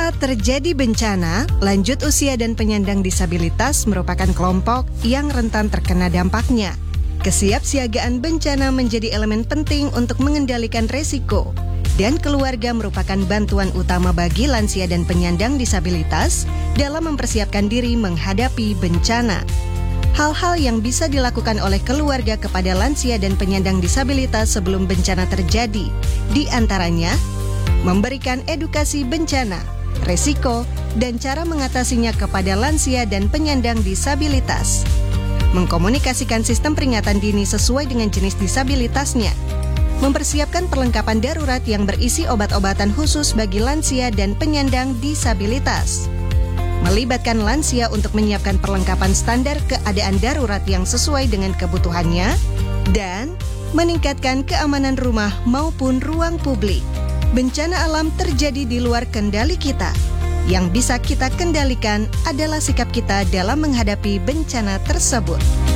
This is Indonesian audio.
Saat terjadi bencana, lanjut usia dan penyandang disabilitas merupakan kelompok yang rentan terkena dampaknya. Kesiapsiagaan bencana menjadi elemen penting untuk mengendalikan resiko, dan keluarga merupakan bantuan utama bagi lansia dan penyandang disabilitas dalam mempersiapkan diri menghadapi bencana. Hal-hal yang bisa dilakukan oleh keluarga kepada lansia dan penyandang disabilitas sebelum bencana terjadi, di antaranya memberikan edukasi bencana, resiko, dan cara mengatasinya kepada lansia dan penyandang disabilitas. Mengkomunikasikan sistem peringatan dini sesuai dengan jenis disabilitasnya. Mempersiapkan perlengkapan darurat yang berisi obat-obatan khusus bagi lansia dan penyandang disabilitas. Melibatkan lansia untuk menyiapkan perlengkapan standar keadaan darurat yang sesuai dengan kebutuhannya. Dan meningkatkan keamanan rumah maupun ruang publik. Bencana alam terjadi di luar kendali kita. Yang bisa kita kendalikan adalah sikap kita dalam menghadapi bencana tersebut.